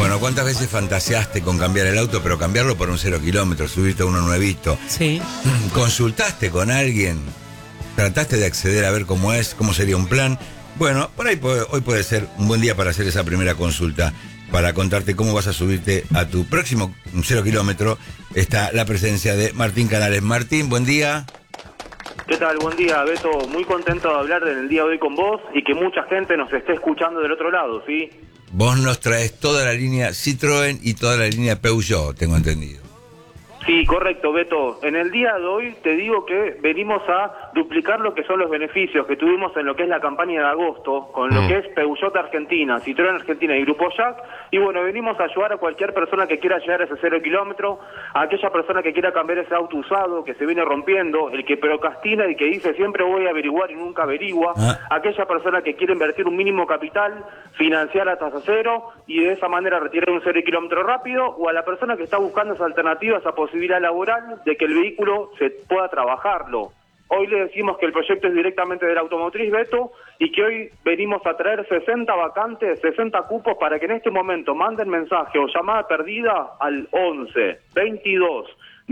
Bueno, ¿cuántas veces fantaseaste con cambiar el auto, pero cambiarlo por un 0 kilómetros, subirte a uno nuevito? Sí. ¿Consultaste con alguien? ¿Trataste de acceder a ver cómo es, cómo sería un plan? Bueno, por ahí hoy puede ser un buen día para hacer esa primera consulta, para contarte cómo vas a subirte a tu próximo 0 kilómetro. Está la presencia de Martín Canales. Martín, buen día. ¿Qué tal? Buen día, Beto. Muy contento de hablar en el día de hoy con vos y que mucha gente nos esté escuchando del otro lado, ¿sí? Vos nos traes toda la línea Citroën y toda la línea Peugeot, tengo entendido. Sí, correcto, Beto. En el día de hoy te digo que venimos a duplicar lo que son los beneficios que tuvimos en lo que es la campaña de agosto, con lo que es Peugeot Argentina, Citroën Argentina y Grupo Jack. Y bueno, venimos a ayudar a cualquier persona que quiera llegar a ese 0 kilómetro, a aquella persona que quiera cambiar ese auto usado, que se viene rompiendo, el que procrastina y que dice siempre voy a averiguar y nunca averigua, aquella persona que quiere invertir un mínimo capital, financiar a tasa cero y de esa manera retirar un 0 kilómetro rápido, o a la persona que está buscando esa alternativa, esa posibilidad laboral de que el vehículo se pueda trabajarlo. Hoy le decimos que el proyecto es directamente de la automotriz, Beto, y que hoy venimos a traer 60 vacantes, 60 cupos para que en este momento manden mensaje o llamada perdida al 11 22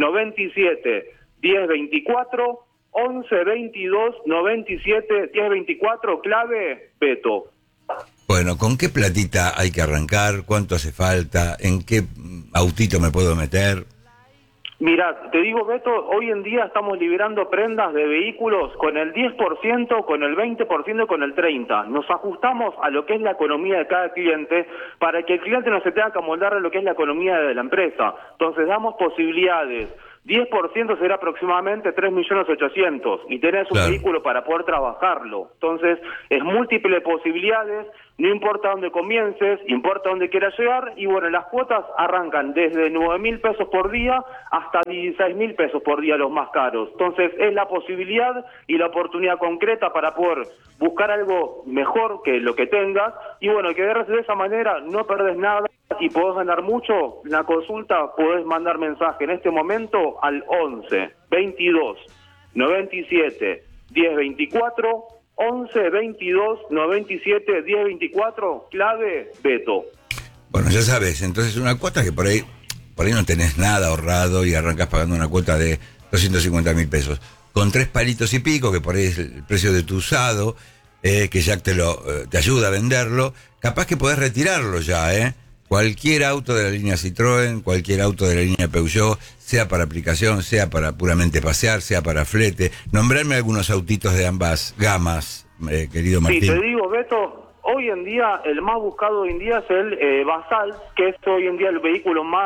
97 10 24, 11 22 97 10 24, clave Beto. Bueno, ¿con qué platita hay que arrancar? ¿Cuánto hace falta? ¿En qué autito me puedo meter? Mira, te digo, Beto, hoy en día estamos liberando prendas de vehículos con el 10%, con el 20% y con el 30%. Nos ajustamos a lo que es la economía de cada cliente para que el cliente no se tenga que amoldar a lo que es la economía de la empresa. Entonces damos posibilidades. 10% será aproximadamente 3.800.000 y tenés un vehículo para poder trabajarlo. Entonces, es múltiples posibilidades, no importa dónde comiences, importa dónde quieras llegar, y bueno, las cuotas arrancan desde 9.000 pesos por día hasta 16.000 pesos por día, los más caros. Entonces, es la posibilidad y la oportunidad concreta para poder buscar algo mejor que lo que tengas, y bueno, que de esa manera no perdés nada y podés ganar mucho. La consulta podés mandar mensaje en este momento al 11 22 97 10 24, 11 22 97 10 24, clave Beto. Bueno, ya sabes, entonces una cuota que por ahí no tenés nada ahorrado y arrancas pagando una cuota de 250.000 pesos. Con 3 palitos y pico, que por ahí es el precio de tu usado, que Jack te ayuda a venderlo, capaz que podés retirarlo ya, Cualquier auto de la línea Citroën, cualquier auto de la línea Peugeot, sea para aplicación, sea para puramente pasear, sea para flete. Nombrarme algunos autitos de ambas gamas, querido Martín. Sí, te digo, Beto, hoy en día el más buscado hoy en día es el Basalt, que es hoy en día el vehículo más,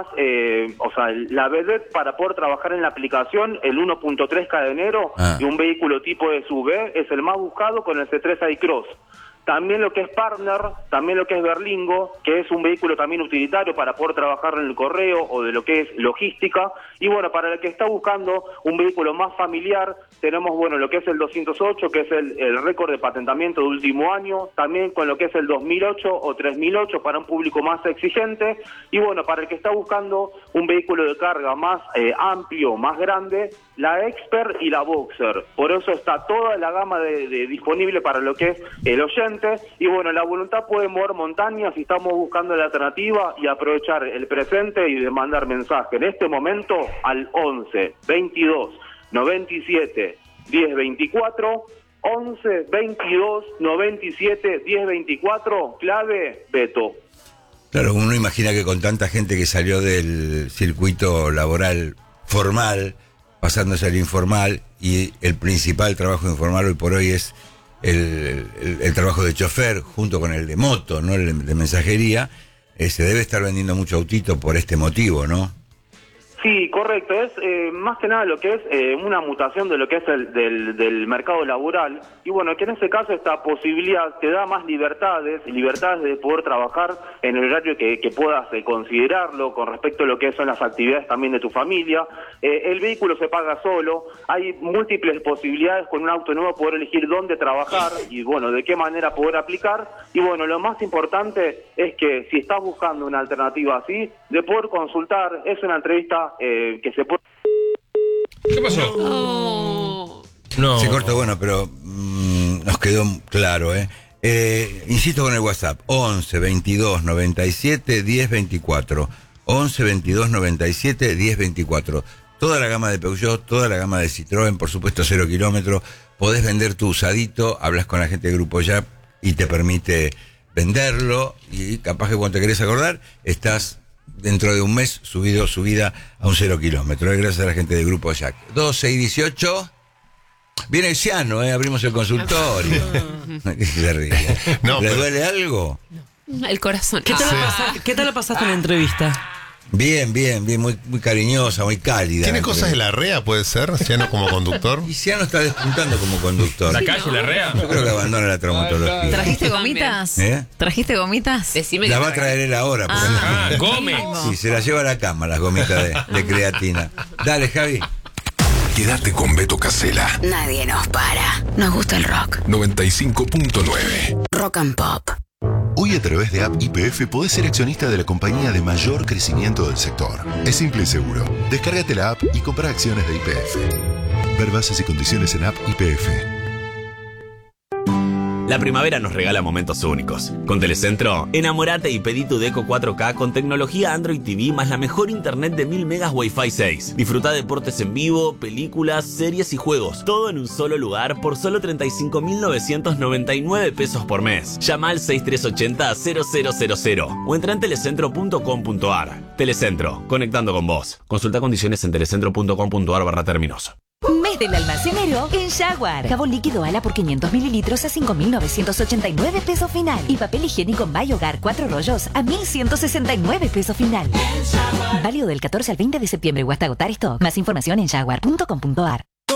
la vedette para poder trabajar en la aplicación, el 1.3 cadenero y un vehículo tipo SUV es el más buscado con el C3 iCross. También lo que es Partner, también lo que es Berlingo, que es un vehículo también utilitario para poder trabajar en el correo o de lo que es logística. Y bueno, para el que está buscando un vehículo más familiar, tenemos lo que es el 208, que es el récord de patentamiento de último año, también con lo que es el 2008 o 3008 para un público más exigente. Y bueno, para el que está buscando un vehículo de carga más amplio, más grande, la Expert y la Boxer. Por eso está toda la gama disponible para lo que es el oyente. Y bueno, la voluntad puede mover montañas y estamos buscando la alternativa y aprovechar el presente y de mandar mensaje en este momento al 11 22 97 10 24, 11 22 97 10 24, clave Beto. Claro, uno imagina que con tanta gente que salió del circuito laboral formal, pasándose al informal, y el principal trabajo informal hoy por hoy es el trabajo de chofer junto con el de moto, ¿no? El de mensajería, se debe estar vendiendo mucho autito por este motivo, ¿no? Sí, correcto. Es más que nada lo que es una mutación de lo que es del mercado laboral. Y bueno, que en ese caso esta posibilidad te da más libertades de poder trabajar en el horario que puedas considerarlo con respecto a lo que son las actividades también de tu familia. El vehículo se paga solo. Hay múltiples posibilidades con un auto nuevo poder elegir dónde trabajar y bueno, de qué manera poder aplicar. Y bueno, lo más importante es que si estás buscando una alternativa así, de poder consultar, es una entrevista que se puede... ¿Qué pasó? No. Se cortó, bueno, pero nos quedó claro, Insisto con el WhatsApp, 11 22 97 10 24. 11 22 97 10 24. Toda la gama de Peugeot, toda la gama de Citroën, por supuesto 0 kilómetros. Podés vender tu usadito, hablas con la gente del Grupo Yap y te permite venderlo. Y capaz que cuando te querés acordar, estás dentro de un mes subida a un 0 kilómetros. Gracias a la gente del Grupo Yap. 12 y 18. Viene Ciano, abrimos el consultorio. Se ríe. No, ¿Le pero... duele algo? El corazón. ¿Qué tal la pasaste en la entrevista? Bien, muy cariñosa, muy cálida. ¿Tiene cosas de la REA, puede ser? Ciano como conductor. Y Ciano está despuntando como conductor. ¿La calle, la REA? Yo creo que abandona la traumatología. ¿Trajiste gomitas? ¿Eh? ¿Trajiste gomitas? Decime La que va a traer él ahora. Gómez. Sí, se la lleva a la cama, las gomitas de creatina. Dale, Javi. Quédate con Beto Casella. Nadie nos para. Nos gusta el rock. 95.9. Rock and Pop. Hoy a través de App YPF podés ser accionista de la compañía de mayor crecimiento del sector. Es simple y seguro. Descárgate la app y compra acciones de YPF. Ver bases y condiciones en App YPF. La primavera nos regala momentos únicos. Con Telecentro, enamorate y pedí tu Deco 4K con tecnología Android TV más la mejor internet de 1000 megas Wi-Fi 6. Disfruta deportes en vivo, películas, series y juegos. Todo en un solo lugar por solo 35.999 pesos por mes. Llama al 6380-0000 o entra en telecentro.com.ar. Telecentro, conectando con vos. Consulta condiciones en telecentro.com.ar/términos. Mes del almacenero en Jaguar. Jabón líquido Ala por 500 mililitros a 5.989 pesos final. Y papel higiénico May Hogar 4 rollos a 1.169 pesos final. Válido del 14 al 20 de septiembre o hasta agotar stock. Más información en jaguar.com.ar.